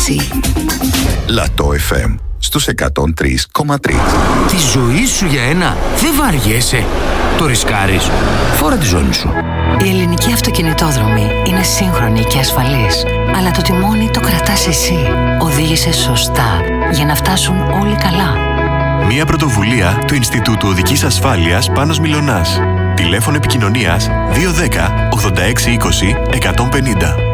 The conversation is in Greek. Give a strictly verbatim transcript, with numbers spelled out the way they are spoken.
εσύ. Λατό εφ εμ στους εκατόν τρία κόμμα τρία. Τη ζωή σου για ένα δεν βαριέσαι. Το ρισκάρεις. Φόρα τη ζώνη σου. Η ελληνική αυτοκινητόδρομη είναι σύγχρονη και ασφαλής. Αλλά το τιμόνι το κρατάς εσύ. Οδήγησε σωστά για να φτάσουν όλοι καλά. Μία πρωτοβουλία του Ινστιτούτου Οδικής Ασφάλειας Πάνος Μιλωνάς. Τηλέφωνο επικοινωνίας δύο ένα μηδέν ογδόντα έξι είκοσι εκατόν πενήντα.